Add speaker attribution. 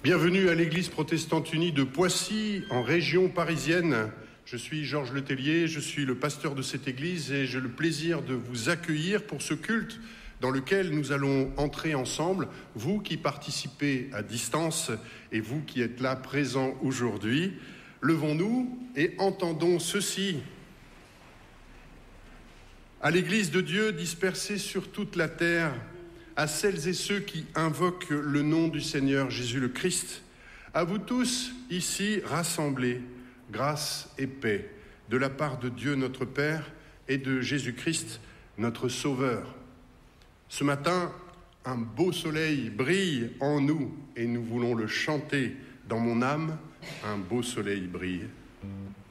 Speaker 1: Bienvenue à l'église protestante unie de Poissy, en région parisienne. Je suis Georges Letellier, je suis le pasteur de cette église et j'ai le plaisir de vous accueillir pour ce culte dans lequel nous allons entrer ensemble, vous qui participez à distance et vous qui êtes là présents aujourd'hui. Levons-nous et entendons ceci. À l'église de Dieu dispersée sur toute la terre, à celles et ceux qui invoquent le nom du Seigneur Jésus le Christ, à vous tous ici rassemblés, grâce et paix de la part de Dieu notre Père et de Jésus-Christ notre Sauveur. Ce matin, un beau soleil brille en nous et nous voulons le chanter dans mon âme, un beau soleil brille.